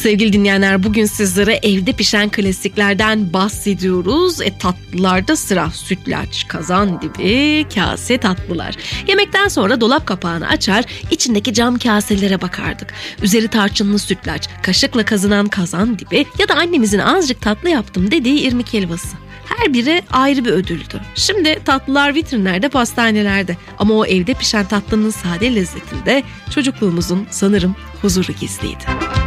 Sevgili dinleyenler, bugün sizlere evde pişen klasiklerden bahsediyoruz. Tatlılarda sıra sütlaç, kazandibi, kase tatlılar. Yemekten sonra dolap kapağını açar, içindeki cam kaselere bakardık. Üzeri tarçınlı sütlaç, kaşıkla kazınan kazandibi ya da annemizin azıcık tatlı yaptım dediği irmik helvası. Her biri ayrı bir ödüldü. Şimdi tatlılar vitrinlerde, pastanelerde. Ama o evde pişen tatlının sade lezzetinde çocukluğumuzun sanırım huzuru gizliydi.